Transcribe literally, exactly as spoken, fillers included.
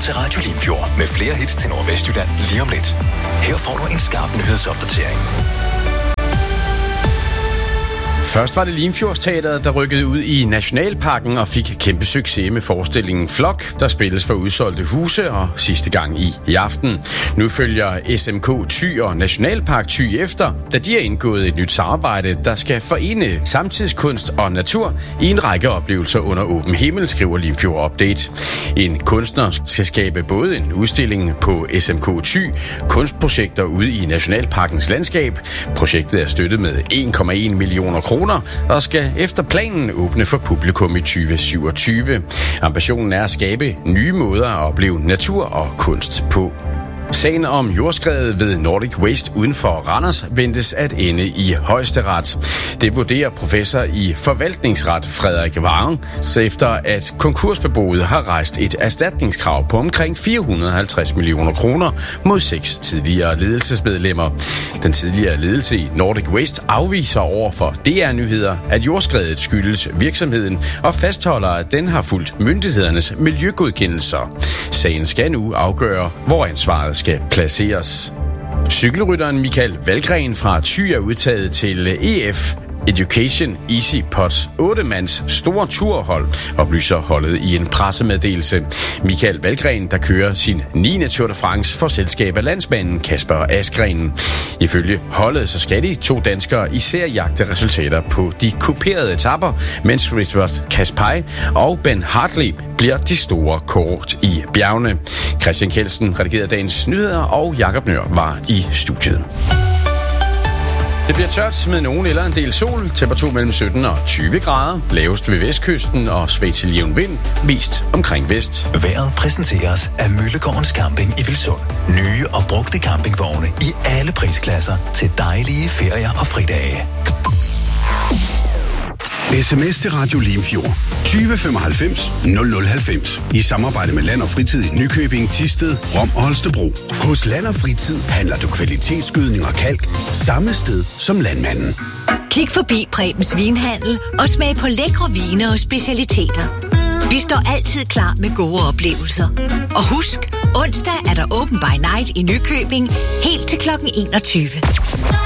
til Radio Limfjord med flere hits til Nordvestjylland lige om lidt. Her får du en skarp nyhedsopdatering. Først var det Limfjordsteatret, der rykkede ud i Nationalparken og fik kæmpe succes med forestillingen Flok, der spilles for udsolgte huse og sidste gang i, i aften. Nu følger S M K Thy og Nationalpark Thy efter, da de har indgået et nyt samarbejde, der skal forene samtidskunst og natur i en række oplevelser under åben himmel, skriver Limfjord Update. En kunstner skal skabe både en udstilling på S M K Thy, kunstprojekter ude i Nationalparkens landskab. Projektet er støttet med en komma en millioner kroner og skal efter planen åbne for publikum i tyve syvogtyve. Ambitionen er at skabe nye måder at opleve natur og kunst på. Sagen om jordskredet ved Nordic Waste uden for Randers ventes at ende i Højesteret. Det vurderer professor i forvaltningsret Frederik Vang, efter at konkursbeboet har rejst et erstatningskrav på omkring fire hundrede og halvtreds millioner kroner mod seks tidligere ledelsesmedlemmer. Den tidligere ledelse i Nordic Waste afviser over for D R Nyheder, at jordskredet skyldes virksomheden og fastholder, at den har fulgt myndighedernes miljøgodkendelser. Sagen skal nu afgøre, hvor ansvaret skal placeres. Cykelrytteren Michael Valgren fra Thy er udtaget til E F Education Easy Pods otte-mands store turhold, oplyser holdet i en pressemeddelelse. Michael Valgren, der kører sin niende Tour de France for selskab af landsmanden Kasper Asgreen. Ifølge holdet så skal de to danskere især jagte resultater på de kuperede etapper, mens Richard Caspay og Ben Hartley bliver de store kort i bjergene. Christian Kjeldsen redigerede dagens nyheder, og Jakob Nør var i studiet. Det bliver tørt med nogen eller en del sol. Temperatur mellem sytten og tyve grader. Lavest ved vestkysten og svag til jævn vind. Mest omkring vest. Vejret præsenteres af Møllegårdens Camping i Vilsund. Nye og brugte campingvogne i alle prisklasser til dejlige ferier og fridage. sms til Radio Limfjord tyve femoghalvfems nul nul halvfems i samarbejde med Land og Fritid i Nykøbing, Thisted, Rom og Holstebro. Hos Land og Fritid handler du kvalitetsgødning og kalk samme sted som landmanden. Kig forbi Prebens Vinhandel og smag på lækre vine og specialiteter. Vi står altid klar med gode oplevelser. Og husk, onsdag er der open by night i Nykøbing helt til klokken enogtyve.